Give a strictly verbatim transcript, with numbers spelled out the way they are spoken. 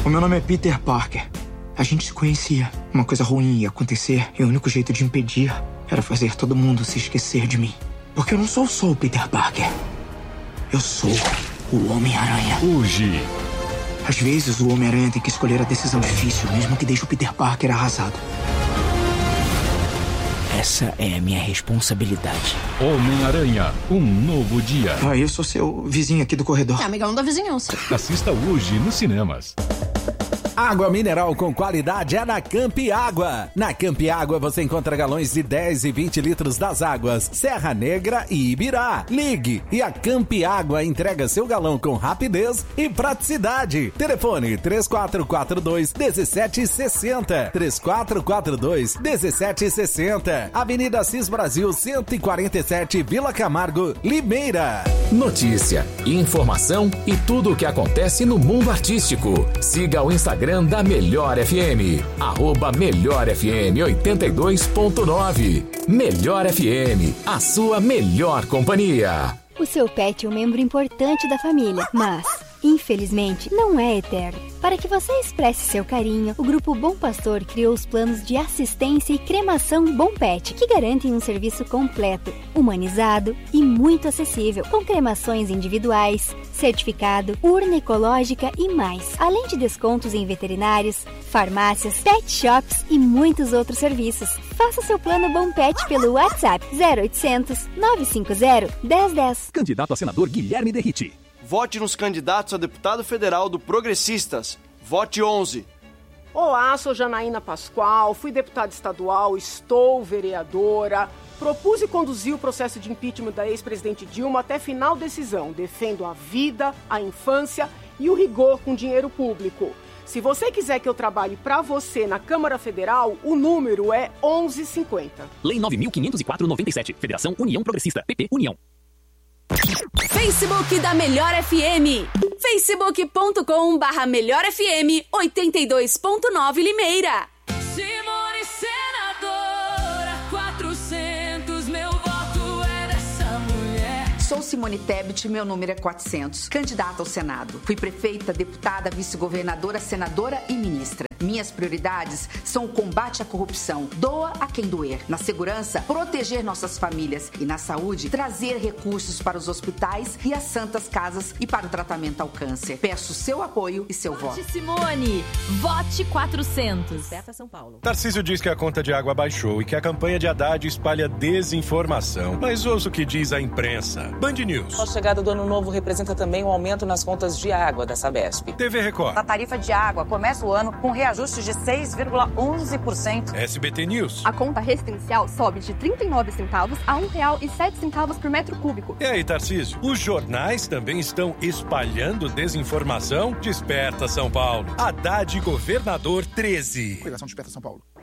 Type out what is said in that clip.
O meu nome é Peter Parker. A gente se conhecia. Uma coisa ruim ia acontecer e o único jeito de impedir era fazer todo mundo se esquecer de mim. Porque eu não sou só o Peter Parker. Eu sou o Homem-Aranha. Hoje. Às vezes o Homem-Aranha tem que escolher a decisão difícil, mesmo que deixe o Peter Parker arrasado. Essa é a minha responsabilidade. Homem-Aranha, um novo dia. Ah, eu sou seu vizinho aqui do corredor. É amigão da vizinhança. Assista hoje nos cinemas. Água mineral com qualidade é na Campi Água. Na Campi Água você encontra galões de dez e vinte litros das águas Serra Negra e Ibirá. Ligue e a Campi Água entrega seu galão com rapidez e praticidade. Telefone três quatro quatro dois, um sete seis zero. três quatro quatro dois, um sete seis zero. Avenida Assis Brasil cento e quarenta e sete, Vila Camargo, Limeira. Notícia, informação e tudo o que acontece no mundo artístico. Siga o Instagram da Melhor F M, arroba Melhor F M oitenta e dois ponto nove. Melhor F M, a sua melhor companhia. O seu pet é um membro importante da família, mas, infelizmente, não é eterno. Para que você expresse seu carinho, o Grupo Bom Pastor criou os planos de assistência e cremação Bom Pet, que garantem um serviço completo, humanizado e muito acessível, com cremações individuais, certificado, urna ecológica e mais, além de descontos em veterinários, farmácias, pet shops e muitos outros serviços. Faça seu plano Bom Pet pelo WhatsApp zero oitocentos, nove cinco zero, um zero um zero. Candidato a senador Guilherme Derriti. Vote nos candidatos a deputado federal do Progressistas. Vote onze. Olá, sou Janaína Pascoal, fui deputada estadual, estou vereadora. Propus e conduzi o processo de impeachment da ex-presidente Dilma até final decisão. Defendo a vida, a infância e o rigor com dinheiro público. Se você quiser que eu trabalhe para você na Câmara Federal, o número é onze cinquenta. Lei nove mil quinhentos e quatro, noventa e sete. Federação União Progressista. P P União. Facebook da Melhor F M. facebook ponto com barra Melhor F M oitenta e dois ponto nove Limeira. Simone senadora, quatrocentos, meu voto é dessa mulher. Sou Simone Tebet, meu número é quatrocentos. Candidata ao Senado. Fui prefeita, deputada, vice-governadora, senadora e ministra. Minhas prioridades são o combate à corrupção, doa a quem doer. Na segurança, proteger nossas famílias. E na saúde, trazer recursos para os hospitais e as santas casas e para o tratamento ao câncer. Peço seu apoio e seu voto. Vote Simone, vote quatrocentos. Beta São Paulo. Tarcísio diz que a conta de água baixou e que a campanha de Haddad espalha desinformação. Mas ouça o que diz a imprensa. Band News. A chegada do ano novo representa também um aumento nas contas de água da Sabesp. T V Record. A tarifa de água começa o ano com reajuste de seis vírgula onze por cento. S B T News. A conta residencial sobe de trinta e nove centavos a um real e sete centavos por metro cúbico. E aí, Tarcísio? Os jornais também estão espalhando desinformação? Desperta São Paulo. Haddad Governador treze. Correção Desperta São Paulo.